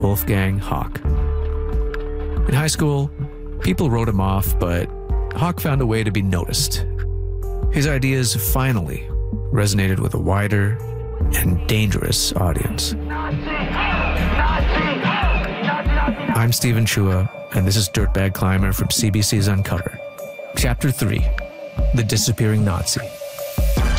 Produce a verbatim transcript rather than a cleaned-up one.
Wolfgang Hawk. In high school, people wrote him off, but Hawk found a way to be noticed. His ideas finally resonated with a wider and dangerous audience. I'm Stephen Chua, and this is Dirtbag Climber from C B C's Uncover. Chapter three, The Disappearing Nazi.